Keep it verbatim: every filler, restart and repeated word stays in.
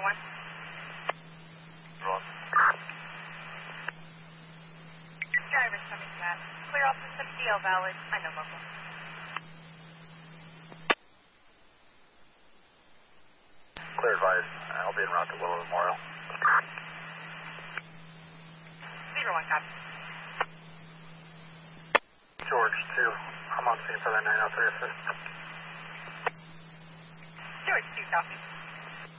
one. Roll. Driver's coming back. Clear all system D L valid. I know local. Clear advised. I'll be en route to Willow Memorial. Zero one copy. George two. I'm on scene for that nine oh three assist. George two copy.